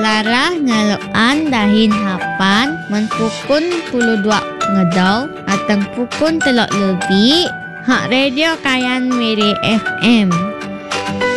Clara ngaloan dahin hapan menpukun 22 ngedau atang pukun telok lebih hak radio Kayan Miri FM.